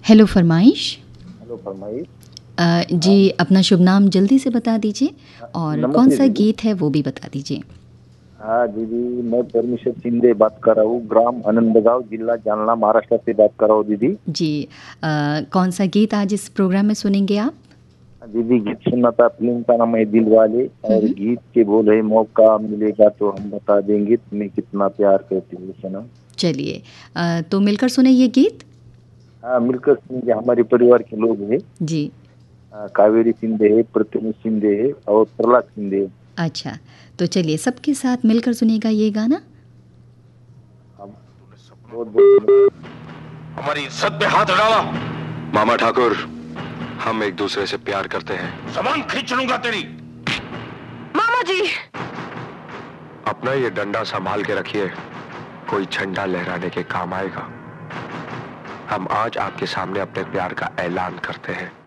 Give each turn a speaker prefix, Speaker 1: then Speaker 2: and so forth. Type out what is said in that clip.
Speaker 1: Hello फरमाइश।
Speaker 2: Hello फरमाइश। हाँ।
Speaker 1: जी, अपना शुभ नाम जल्दी से बता दीजिए और कौन
Speaker 2: नमस्ते
Speaker 1: सा
Speaker 2: दीदी।
Speaker 1: गीत है वो भी बता दीजिए।
Speaker 2: हाँ दीदी, मैं परमेश्वर शिंदे बात कर रहा हूँ, ग्राम आनंदगांव, जिला जालना, महाराष्ट्र से बात कर रहा हूँ दीदी।
Speaker 1: जी, कौन सा गीत आज इस प्रोग्राम में सुनेंगे आप?
Speaker 2: दीदी गीत सुनना था, फिल्म का नाम है दिल वाले,
Speaker 1: हुँ,
Speaker 2: और
Speaker 1: हुँ।
Speaker 2: गीत के बोल है, मौका मिलेगा तो हम बता देंगे तुम्हें कितना प्यार करती हूँ सनम।
Speaker 1: चलिए, तो मिलकर सुने ये गीत।
Speaker 2: हाँ, मिलकर सुनेंगे, हमारे परिवार के लोग हैं।
Speaker 1: जी,
Speaker 2: कावेरी शिंदे है, प्रत्युष शिंदे है और प्रहलाद शिंदे है।
Speaker 1: अच्छा, तो चलिए सबके साथ मिलकर सुनिएगा ये गाना।
Speaker 2: हम बहुत बहुत धन्यवाद।
Speaker 3: हमारी इज्जत पे हाथ डाला। मामा ठाकुर, हम एक दूसरे से प्यार करते हैं। जबान खींच लूंगा तेरी।
Speaker 4: मामा जी।
Speaker 3: अपना ये डंडा संभाल के रखिए, कोई झंडा लहराने के काम आएगा। हम आज आपके सामने अपने प्यार का ऐलान करते हैं।